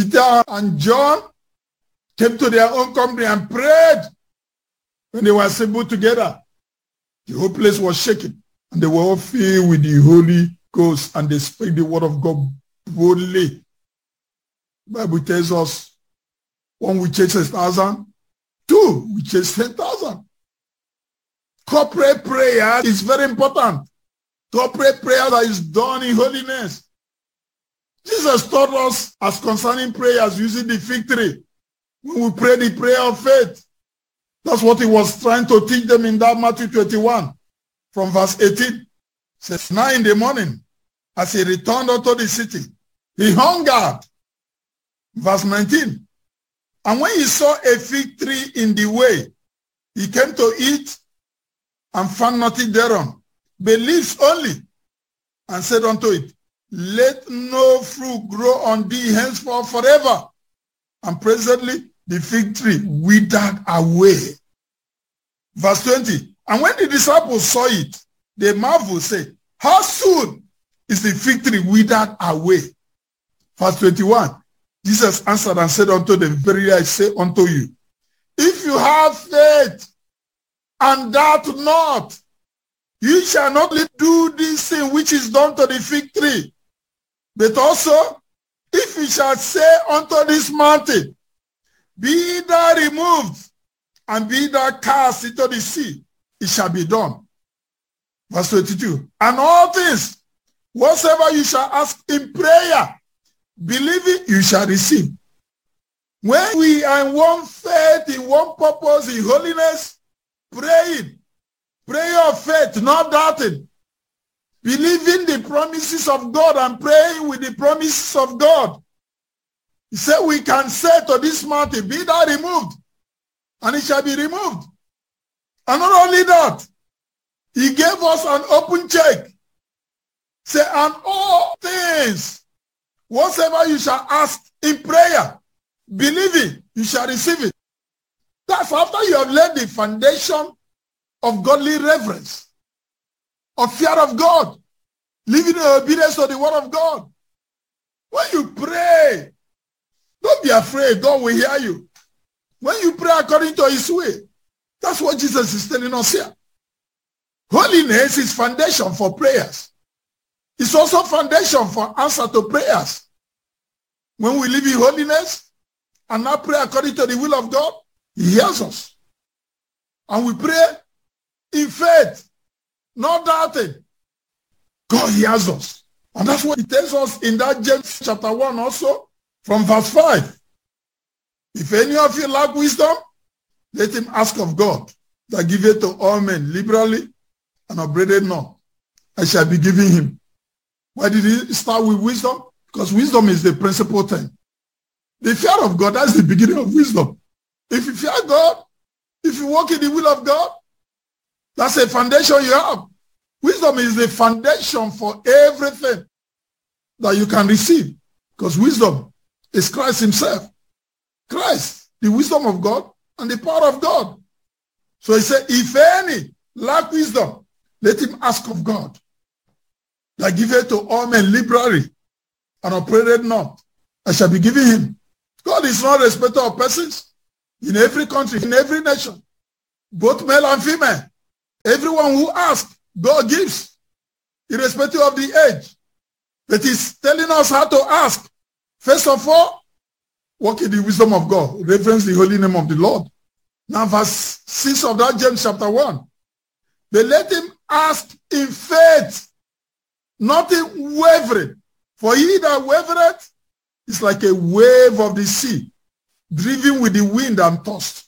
Peter and John came to their own company and prayed. When they were assembled together, the whole place was shaken, and they were all filled with the Holy Ghost, and they spoke the word of God boldly. The Bible tells us, one will chase 1,000, two will chase 10,000. Corporate prayer is very important. Corporate prayer that is done in holiness. Jesus taught us as concerning prayers using the fig tree. When we pray the prayer of faith, that's what he was trying to teach them in that Matthew 21 from verse 18. It says, now in the morning, as he returned unto the city, he hungered. Verse 19. And when he saw a fig tree in the way, he came to eat and found nothing thereon, but leaves only, and said unto it, let no fruit grow on thee henceforth forever. And presently the fig tree withered away. Verse 20. And when the disciples saw it, they marveled, saying, how soon is the fig tree withered away? Verse 21. Jesus answered and said unto them, verily I say unto you, if you have faith and doubt not, you shall not only do this thing which is done to the fig tree, but also, if you shall say unto this mountain, be thou removed, and be thou cast into the sea, it shall be done. Verse 22. And all things, whatsoever you shall ask in prayer, believing, you shall receive. When we are in one faith, in one purpose, in holiness, praying, prayer of faith, not doubting, believing the promises of God and praying with the promises of God. He said we can say to this mountain, be thou removed, and it shall be removed. And not only that, he gave us an open check. Say, and all things, whatsoever you shall ask in prayer, believing, you shall receive it. That's after you have laid the foundation of godly reverence, of fear of God, living in obedience to the word of God. When you pray, don't be afraid. God will hear you. When you pray according to his way, that's what Jesus is telling us here. Holiness is foundation for prayers. It's also foundation for answer to prayers. When we live in holiness and not pray according to the will of God, he hears us. And we pray in faith, not doubting. God hears us. And that's what he tells us in that James chapter 1 also, from verse 5. If any of you lack wisdom, let him ask of God, that giveth to all men liberally and upbraideth not, and shall be given him. Why did he start with wisdom? Because wisdom is the principal thing. The fear of God, that's the beginning of wisdom. If you fear God, if you walk in the will of God, that's a foundation you have. Wisdom is the foundation for everything that you can receive. Because wisdom is Christ himself. Christ, the wisdom of God and the power of God. So he said, if any lack wisdom, let him ask of God, that giveth to all men liberally and upbraideth not, and shall be given him. God is not a respecter of persons. In every country, in every nation, both male and female, everyone who asks, God gives, irrespective of the age. But he's telling us how to ask. First of all, walk in the wisdom of God. Reverence the holy name of the Lord. Now verse 6 of that James chapter 1. But let him ask in faith, not in wavering. For he that wavereth is like a wave of the sea, driven with the wind and tossed.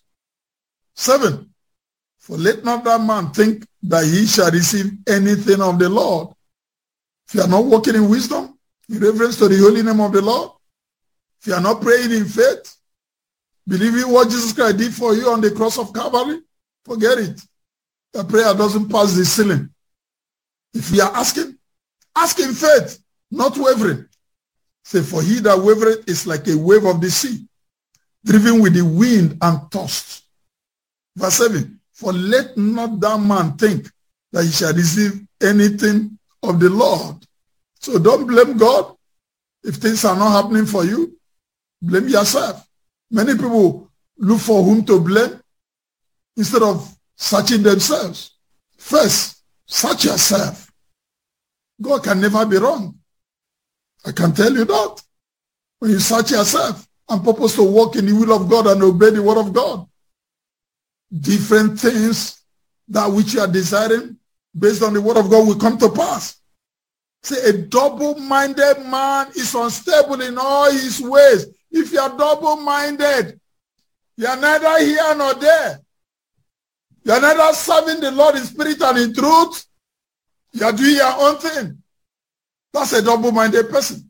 7. For let not that man think that he shall receive anything of the Lord. If you are not walking in wisdom, in reverence to the holy name of the Lord, if you are not praying in faith, believing what Jesus Christ did for you on the cross of Calvary, forget it. The prayer doesn't pass the ceiling. If you are asking, ask in faith, not wavering. Say, for he that wavereth is like a wave of the sea, driven with the wind and tossed. Verse 7. For let not that man think that he shall receive anything of the Lord. So don't blame God if things are not happening for you. blame yourself. Many people look for whom to blame instead of searching themselves. First, search yourself. God can never be wrong. I can tell you that. When you search yourself and purpose to walk in the will of God and obey the word of God, different things, that which you are desiring based on the word of God, will come to pass. Say, a double-minded man is unstable in all his ways. If you are double-minded, you are neither here nor there. You are neither serving the Lord in spirit and in truth. You are doing your own thing. That's a double-minded person.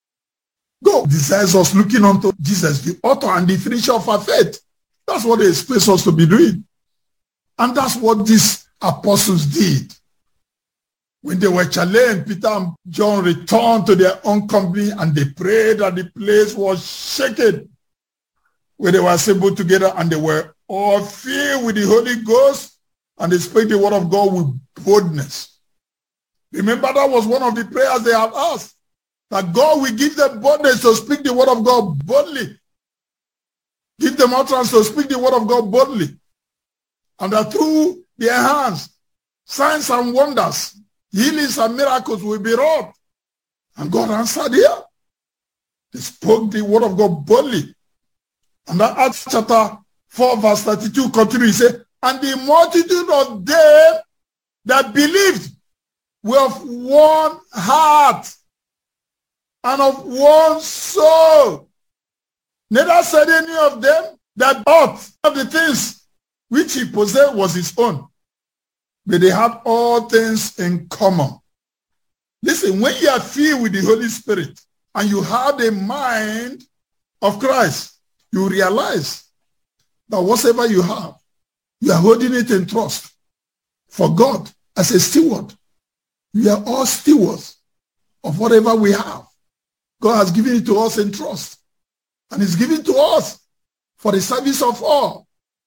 God desires us looking unto Jesus, the author and the finisher of our faith. That's what he expects us to be doing. And that's what these apostles did. When they were challenged, Peter and John returned to their own company and they prayed and the place was shaken. When they were assembled together and they were all filled with the Holy Ghost and they spoke the word of God with boldness. Remember, that was one of the prayers they had asked, that God will give them boldness to speak the word of God boldly. Give them utterance to speak the word of God boldly. And that through their hands, signs and wonders, healings and miracles will be wrought. And God answered here. They spoke the word of God boldly. And that Acts chapter 4 verse 32 continues, he said, and the multitude of them that believed were of one heart and of one soul. Neither said any of them that aught of the things which he possessed was his own, but they had all things in common. Listen, when you are filled with the Holy Spirit and you have the mind of Christ, you realize that whatever you have, you are holding it in trust for God as a steward. We are all stewards of whatever we have. God has given it to us in trust, and it's given to us for the service of all.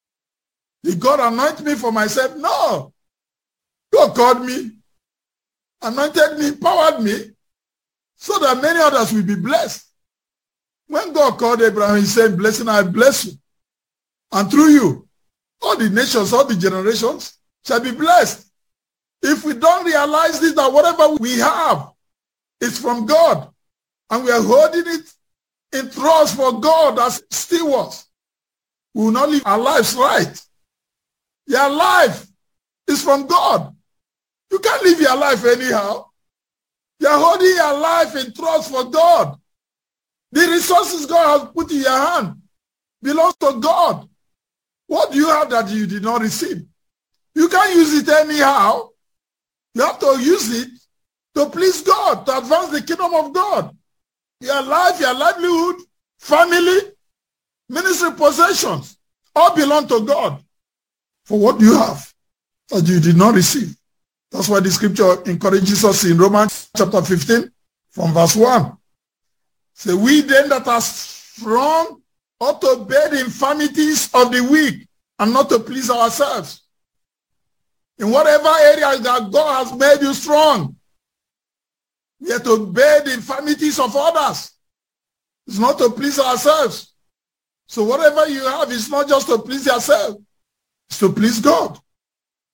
Did God anoint me for myself? No. God called me, anointed me, empowered me, so that many others will be blessed. When God called Abraham, he said, blessing, I bless you. And through you, all the nations, all the generations shall be blessed. If we don't realize this, that whatever we have is from God, and we are holding it in trust for God as stewards, we will not live our lives right. Your life is from God. You can't live your life anyhow. You're holding your life in trust for God. The resources God has put in your hand belongs to God. What do you have that you did not receive? You can't use it anyhow. You have to use it to please God, to advance the kingdom of God. Your life, your livelihood, family, ministry possessions, all belong to God. For what do you have that you did not receive? That's why the scripture encourages us in Romans chapter 15 from verse 1. Say, we then that are strong ought to bear the infirmities of the weak and not to please ourselves. In whatever area that God has made you strong, we are to bear the infirmities of others. It's not to please ourselves. So whatever you have is not just to please yourself. It's to please God.